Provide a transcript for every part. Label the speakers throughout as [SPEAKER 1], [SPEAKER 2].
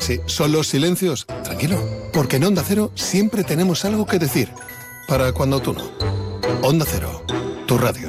[SPEAKER 1] Sí, son los silencios. Tranquilo, porque en Onda Cero siempre tenemos algo que decir. Para cuando tú no. Onda Cero, tu ràdio.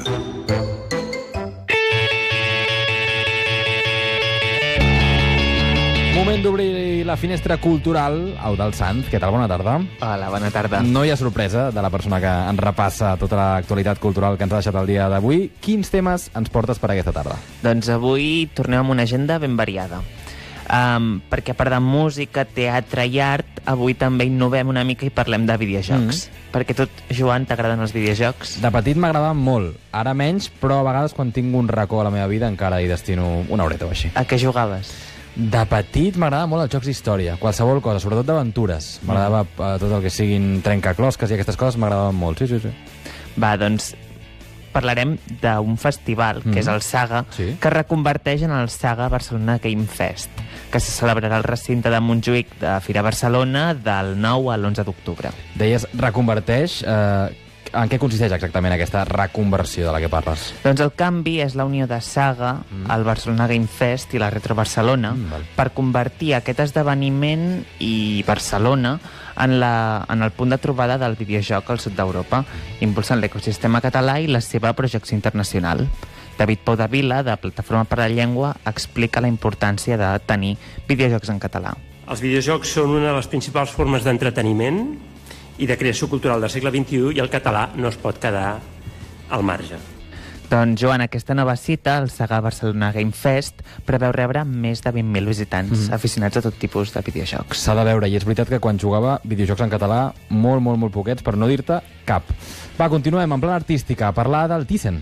[SPEAKER 2] Moment d'obrir la finestra cultural. Eudald Sanz, què tal? Bona tarda.
[SPEAKER 3] Hola, bona tarda.
[SPEAKER 2] No hi ha sorpresa de la persona que ens repassa tota l'actualitat cultural que ens ha deixat el dia d'avui. Quins temes ens portes per aquesta tarda?
[SPEAKER 3] Doncs avui tornem amb una agenda ben variada. Perquè a part de música, teatre i art, avui també innovem una mica i parlem de videojocs. Perquè tot, Joan, t'agraden els videojocs?
[SPEAKER 2] De petit m'agradaven molt, ara menys, però a vegades quan tinc un racó a la meva vida encara hi destino una horeta o així.
[SPEAKER 3] A què jugaves?
[SPEAKER 2] De petit m'agradava molt els jocs d'història, qualsevol cosa, sobretot d'aventures. M'agradava tot el que siguin trencaclosques i aquestes coses m'agradaven molt, sí.
[SPEAKER 3] Va, doncs parlarem d'un festival, que és el Saga, que reconverteix en el Saga Barcelona Game Fest, que se celebrarà al recinte de Montjuïc de Fira Barcelona del 9 a l'11 d'octubre.
[SPEAKER 2] Deies reconverteix... En què consisteix exactament aquesta reconversió de la que parles?
[SPEAKER 3] Doncs el canvi és la unió de Saga, el Barcelona Game Fest i la Retro Barcelona per convertir aquest esdeveniment i Barcelona en el punt de trobada del videojoc al sud d'Europa, impulsant l'ecosistema català i la seva projecció internacional. David Pou de Vila, de Plataforma per la Llengua, explica la importància de tenir videojocs en català.
[SPEAKER 4] Els videojocs són una de les principals formes d'entreteniment i de creació cultural del segle XXI i el català no es pot quedar al marge.
[SPEAKER 3] Doncs, Joan, aquesta nova cita, el Saga Barcelona Game Fest, preveu rebre més de 20.000 visitants aficionats a tot tipus de videojocs.
[SPEAKER 2] S'ha de veure, i és veritat que quan jugava videojocs en català, molt poquets, per no dir-te cap. Va, continuem en plan artística, a parlar del Thyssen.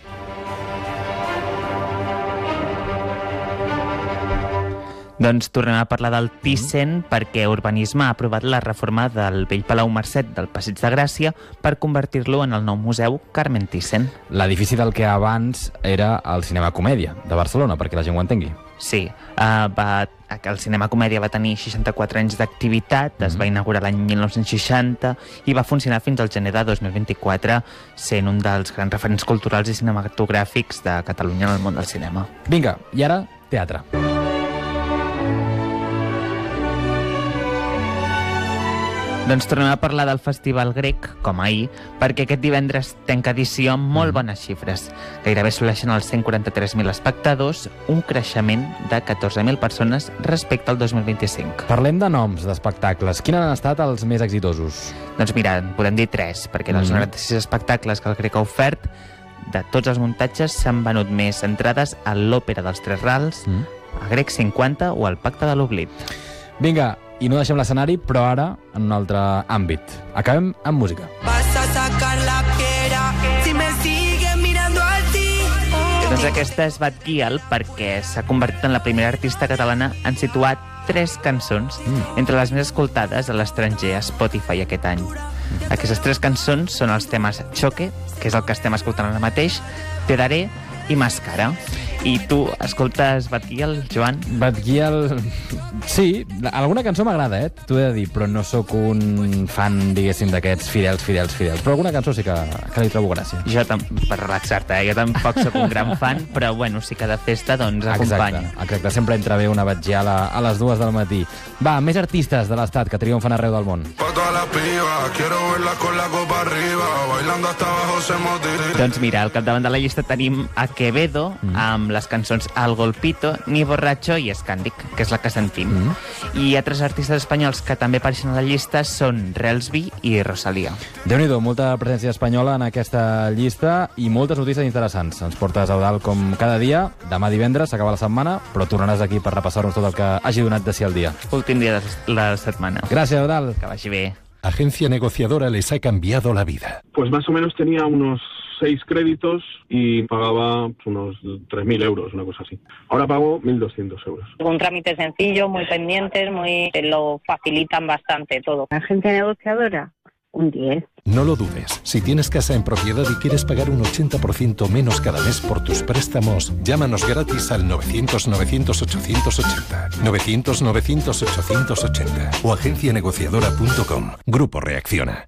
[SPEAKER 3] Doncs tornem a parlar del Thyssen perquè Urbanisme ha aprovat la reforma del vell Palau Mercet del Passeig de Gràcia per convertir-lo en el nou museu Carmen Thyssen.
[SPEAKER 2] L'edifici del que abans era el Cinema Comèdia de Barcelona, perquè la gent ho entengui.
[SPEAKER 3] Sí, el Cinema Comèdia va tenir 64 anys d'activitat, es va inaugurar l'any 1960 i va funcionar fins al gener de 2024, sent un dels grans referents culturals i cinematogràfics de Catalunya en el món del cinema.
[SPEAKER 2] Vinga, i ara, teatre.
[SPEAKER 3] Doncs tornem a parlar del Festival Grec, com ahir, perquè aquest divendres tanca edició amb molt bones xifres. Gairebé assoleixen els 143.000 espectadors, un creixement de 14.000 persones respecte al 2025.
[SPEAKER 2] Parlem de noms d'espectacles. Quins han estat els més exitosos?
[SPEAKER 3] Doncs mira, en podem dir 3, perquè dels 96 espectacles que el Grec ha ofert, de tots els muntatges s'han venut més entrades a l'Òpera dels Tres Rals, a Grec 50 o al Pacte de l'Oblit.
[SPEAKER 2] Vinga, i no deixem l'escenari, però ara en un altre àmbit. Acabem amb música.
[SPEAKER 5] Vas a sacar la piedra si me sigues mirando a ti.
[SPEAKER 3] Doncs aquesta és Bad Gyal perquè s'ha convertit en la primera artista catalana en situar 3 cançons entre les més escoltades a l'estranger a Spotify aquest any. Aquestes 3 cançons són els temes Choque, que és el que estem escoltant ara mateix, Te daré i Màscara. I tu escoltes Bad Gyal, Joan?
[SPEAKER 2] Bad Gyal... Sí, alguna cançó m'agrada, t'ho he de dir, però no sóc un fan, diguéssim, d'aquests fidels. Però alguna cançó sí que li trobo gràcia.
[SPEAKER 3] Jo, per relaxar-te, jo tampoc sóc un gran fan, però bueno, sí que de festa, doncs, acompanya.
[SPEAKER 2] Exacte, sempre entra bé una Bad Gyal a les 2 del matí. Va, més artistes de l'estat que triomfen arreu del món.
[SPEAKER 3] Doncs mira, al capdavant de la llista tenim a Quevedo, amb les cançons Al Golpito, Ni Borracho i Scandic, que és la que sentim. I altres artistes espanyols que també apareixen a la llista són Relsby i Rosalía.
[SPEAKER 2] Déu-n'hi-do, molta presència espanyola en aquesta llista i moltes notícies interessants. Ens portes, Eudald, com cada dia. Demà divendres s'acaba la setmana, però tornaràs aquí per repassar-nos tot el que hagi donat de si al dia.
[SPEAKER 3] Últim dia de la setmana.
[SPEAKER 2] Gràcies, Eudald.
[SPEAKER 3] Que vagi bé.
[SPEAKER 6] Agencia negociadora les ha cambiado la vida.
[SPEAKER 7] Pues más o menos tenía unos 6 créditos y pagaba unos 3.000 euros, una cosa así. Ahora pago 1.200 euros.
[SPEAKER 8] Un trámite sencillo, muy pendientes, lo facilitan bastante todo.
[SPEAKER 9] Agencia negociadora, un 10.
[SPEAKER 6] No lo dudes. Si tienes casa en propiedad y quieres pagar un 80% menos cada mes por tus préstamos, llámanos gratis al 900-900-880. 900-900-880 o agencianegociadora.com. Grupo Reacciona.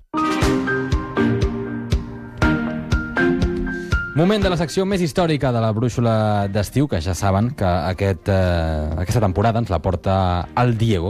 [SPEAKER 2] Moment de la secció més històrica de la brúixola d'estiu, que ja saben que aquesta temporada ens la porta el Diego.